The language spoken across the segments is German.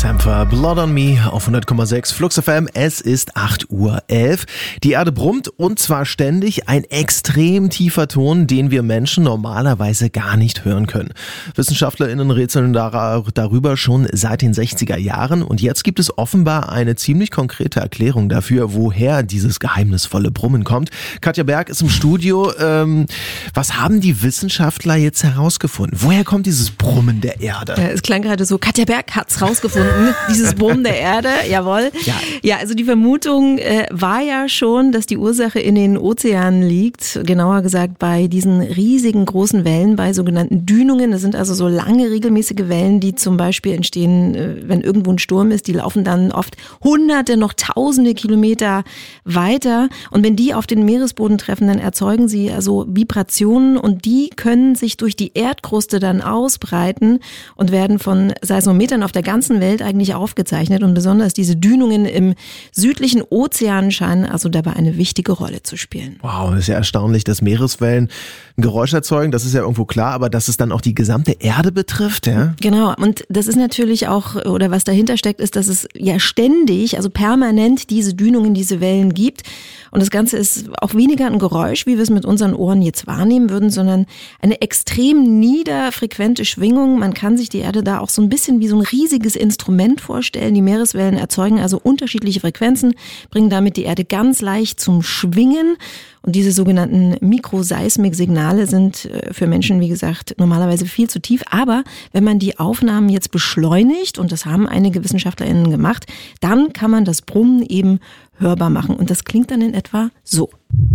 Sampha, Blood on Me auf 100,6 Flux FM. Es ist 8:11 Uhr. Die Erde brummt und zwar ständig, ein extrem tiefer Ton, den wir Menschen normalerweise gar nicht hören können. WissenschaftlerInnen rätseln darüber schon seit den 60er Jahren und jetzt gibt es offenbar eine ziemlich konkrete Erklärung dafür, woher dieses geheimnisvolle Brummen kommt. Katja Berg ist im Studio. Was haben die Wissenschaftler jetzt herausgefunden? Woher kommt dieses Brummen der Erde? Es klang gerade so, Katja Berg hat's rausgefunden, dieses Brummen der Erde, jawohl. Ja, also die Vermutung war ja schon, dass die Ursache in den Ozeanen liegt, genauer gesagt bei diesen riesigen großen Wellen, bei sogenannten Dünungen. Das sind also so lange regelmäßige Wellen, die zum Beispiel entstehen, wenn irgendwo ein Sturm ist, die laufen dann oft hunderte, noch tausende Kilometer weiter und wenn die auf den Meeresboden treffen, dann erzeugen sie also Vibrationen und die können sich durch die Erdkruste dann ausbreiten und werden von Seismometern auf der ganzen Welt eigentlich aufgezeichnet und besonders diese Dünungen im südlichen Ozean scheinen also dabei eine wichtige Rolle zu spielen. Wow, ist ja erstaunlich, dass Meereswellen ein Geräusch erzeugen, das ist ja irgendwo klar, aber dass es dann auch die gesamte Erde betrifft, ja? Genau, und das ist natürlich auch, oder was dahinter steckt, ist, dass es ja ständig, also permanent diese Dünungen, diese Wellen gibt und das Ganze ist auch weniger ein Geräusch, wie wir es mit unseren Ohren jetzt wahrnehmen würden, sondern eine extrem niederfrequente Schwingung. Man kann sich die Erde da auch so ein bisschen wie so ein riesiges Instrument vorstellen. Die Meereswellen erzeugen also unterschiedliche Frequenzen, bringen damit die Erde ganz leicht zum Schwingen. Und diese sogenannten Mikroseismiksignale sind für Menschen, wie gesagt, normalerweise viel zu tief. Aber wenn man die Aufnahmen jetzt beschleunigt, und das haben einige WissenschaftlerInnen gemacht, dann kann man das Brummen eben hörbar machen. Und das klingt dann in etwa so.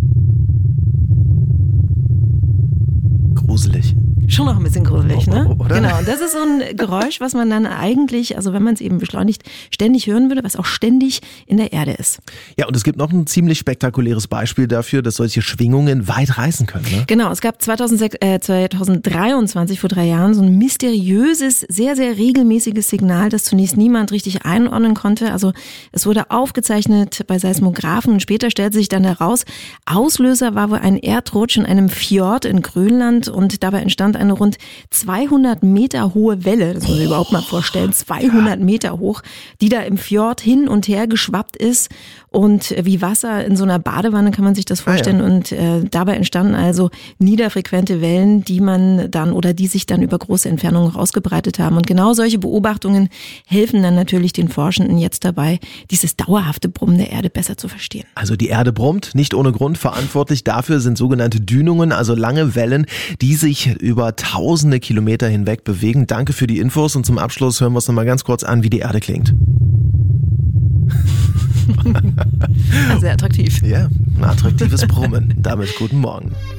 Gruselig. Schon noch ein bisschen gruselig, ne? Oder? Genau, und das ist so ein Geräusch, was man dann eigentlich, also wenn man es eben beschleunigt, ständig hören würde, was auch ständig in der Erde ist. Ja, und es gibt noch ein ziemlich spektakuläres Beispiel dafür, dass solche Schwingungen weit reißen können, ne? Genau, es gab 2023, vor 3 Jahren, so ein mysteriöses, sehr, sehr regelmäßiges Signal, das zunächst niemand richtig einordnen konnte. Also es wurde aufgezeichnet bei Seismographen und später stellte sich dann heraus, Auslöser war wohl ein Erdrutsch in einem Fjord in Grönland und dabei entstand eine rund 200 Meter hohe Welle, das muss man sich überhaupt mal vorstellen, 200 Meter hoch, die da im Fjord hin und her geschwappt ist und wie Wasser in so einer Badewanne kann man sich das vorstellen und dabei entstanden also niederfrequente Wellen, die man dann oder die sich dann über große Entfernungen rausgebreitet haben und genau solche Beobachtungen helfen dann natürlich den Forschenden jetzt dabei, dieses dauerhafte Brummen der Erde besser zu verstehen. Also die Erde brummt, nicht ohne Grund. Verantwortlich dafür sind sogenannte Dünungen, also lange Wellen, die sich über tausende Kilometer hinweg bewegen. Danke für die Infos und zum Abschluss hören wir uns noch mal ganz kurz an, wie die Erde klingt. Sehr attraktiv. Ja, ein attraktives Brummen. Damit guten Morgen.